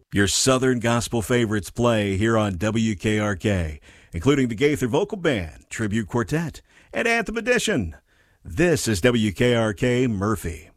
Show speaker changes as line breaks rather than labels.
Your Southern Gospel favorites play here on WKRK, including the Gaither Vocal Band, Tribute Quartet, and Anthem Edition. This is WKRK Murphy.